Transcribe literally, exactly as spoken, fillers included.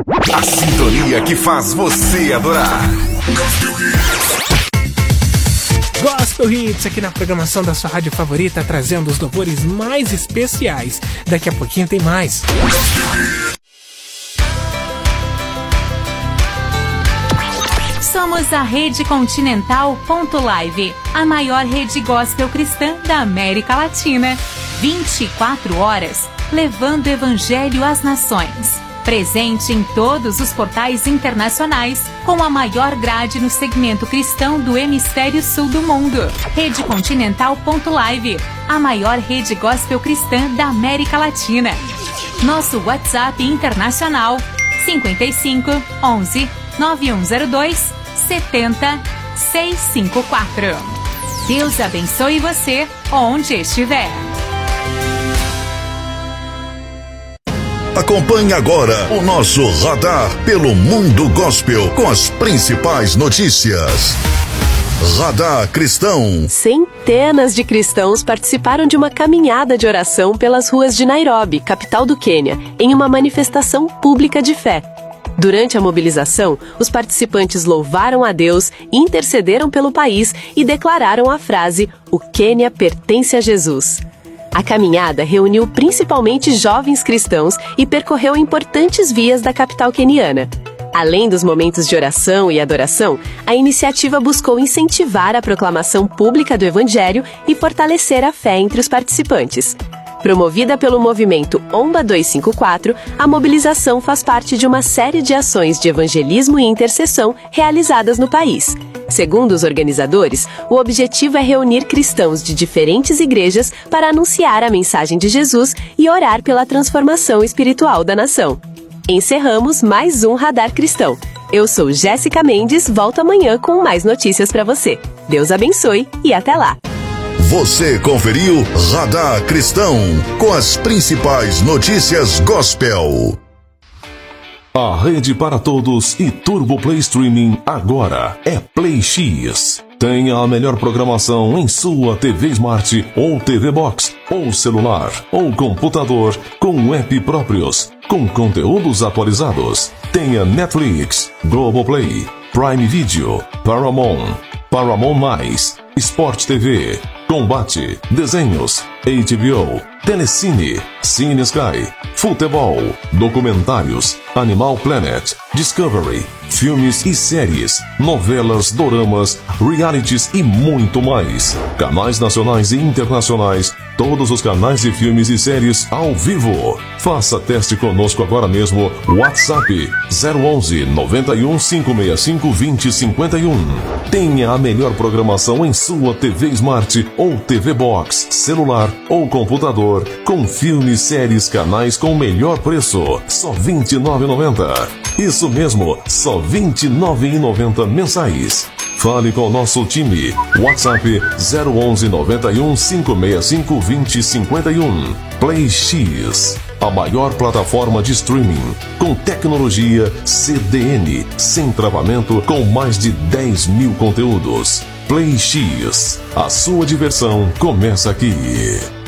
A sintonia que faz você adorar. Gospel Hits aqui na programação da sua rádio favorita, trazendo os louvores mais especiais. Daqui a pouquinho tem mais. Somos a Rede Continental ponto live, a maior rede gospel cristã da América Latina. vinte e quatro horas, levando o evangelho às nações. Presente em todos os portais internacionais, com a maior grade no segmento cristão do hemisfério sul do mundo. Rede Continental ponto live, a maior rede gospel cristã da América Latina. Nosso WhatsApp internacional cinco cinco, onze, nove um zero dois, sete zero, seis cinco quatro. Deus abençoe você onde estiver. Acompanhe agora o nosso radar pelo mundo gospel com as principais notícias. Radar Cristão. Centenas de cristãos participaram de uma caminhada de oração pelas ruas de Nairobi, capital do Quênia, em uma manifestação pública de fé. Durante a mobilização, os participantes louvaram a Deus, intercederam pelo país e declararam a frase: "O Quênia pertence a Jesus". A caminhada reuniu principalmente jovens cristãos e percorreu importantes vias da capital queniana. Além dos momentos de oração e adoração, a iniciativa buscou incentivar a proclamação pública do Evangelho e fortalecer a fé entre os participantes. Promovida pelo movimento Omba duzentos e cinquenta e quatro, a mobilização faz parte de uma série de ações de evangelismo e intercessão realizadas no país. Segundo os organizadores, o objetivo é reunir cristãos de diferentes igrejas para anunciar a mensagem de Jesus e orar pela transformação espiritual da nação. Encerramos mais um Radar Cristão. Eu sou Jéssica Mendes, volto amanhã com mais notícias para você. Deus abençoe e até lá! Você conferiu Radar Cristão com as principais notícias gospel. A rede para todos e Turbo Play Streaming agora é Play X. Tenha a melhor programação em sua T V Smart ou T V Box, ou celular, ou computador, com app próprios, com conteúdos atualizados. Tenha Netflix, Globoplay, Prime Video, Paramount, Paramount Mais, Sport T V, Combate, Desenhos, H B O, Telecine, Cine Sky, Futebol, Documentários, Animal Planet, Discovery, filmes e séries, novelas, doramas, realities e muito mais. Canais nacionais e internacionais, todos os canais de filmes e séries ao vivo. Faça teste conosco agora mesmo. WhatsApp zero onze, noventa e um, cinco seis cinco, vinte, cinquenta e um. Tenha a melhor programação em sua T V Smart ou T V Box, celular ou computador, com filmes, séries, canais com o melhor preço, só vinte e nove reais e noventa centavos. Isso mesmo, só vinte e nove reais e noventa centavos mensais. Fale com o nosso time. WhatsApp zero onze, noventa e um, cinco seis cinco, vinte, cinquenta e um. Play X, a maior plataforma de streaming com tecnologia C D N, sem travamento, com mais de dez mil conteúdos. Play X, a sua diversão começa aqui.